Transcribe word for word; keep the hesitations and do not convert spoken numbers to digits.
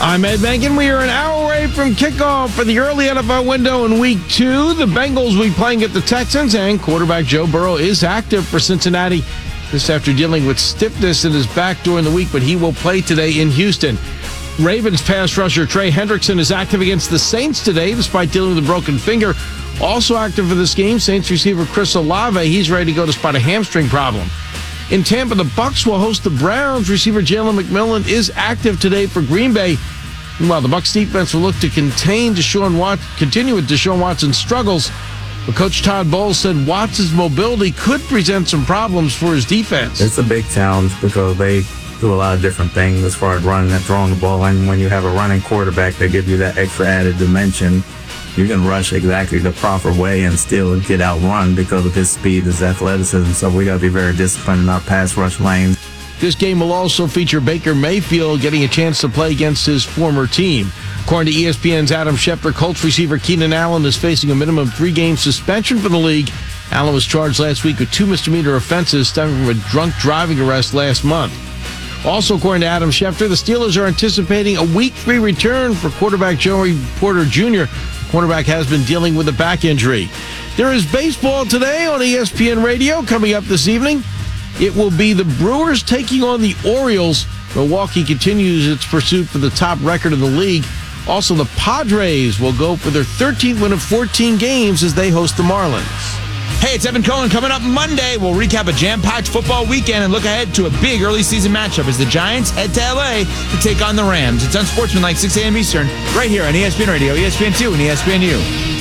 I'm Ed Megan. We are an hour away from kickoff for the early N F L window in week two. The Bengals will be playing at the Texans, and quarterback Joe Burrow is active for Cincinnati. This after dealing with stiffness in his back during the week, but he will play today in Houston. Ravens pass rusher Trey Hendrickson is active against the Saints today, despite dealing with a broken finger. Also active for this game, Saints receiver Chris Olave. He's ready to go despite a hamstring problem. In Tampa, the Bucs will host the Browns. Receiver Jalen McMillan is active today for Green Bay. Meanwhile, the Bucs defense will look to contain Deshaun Watson, continue with Deshaun Watson's struggles. But Coach Todd Bowles said Watson's mobility could present some problems for his defense. It's a big challenge because they do a lot of different things as far as running and throwing the ball. And when you have a running quarterback, they give you that extra added dimension. You can rush exactly the proper way and still get outrun because of his speed, his athleticism. So we got to be very disciplined in our pass rush lanes. This game will also feature Baker Mayfield getting a chance to play against his former team. According to E S P N's Adam Schefter, Colts receiver Keenan Allen is facing a minimum three-game suspension from the league. Allen was charged last week with two misdemeanor offenses stemming from a drunk driving arrest last month. Also, according to Adam Schefter, the Steelers are anticipating a week three return for quarterback Joey Porter Junior Quarterback has been dealing with a back injury. There is baseball today on E S P N Radio. Coming up this evening, it will be the Brewers taking on the Orioles. Milwaukee continues its pursuit for the top record in the league. Also, the Padres will go for their thirteenth win of fourteen games as they host the Marlins. Hey, it's Evan Cohen. Coming up Monday, we'll recap a jam-packed football weekend and look ahead to a big early season matchup as the Giants head to L A to take on the Rams. It's Unsportsmanlike, six a.m. Eastern, right here on E S P N Radio, E S P N two, and E S P N U.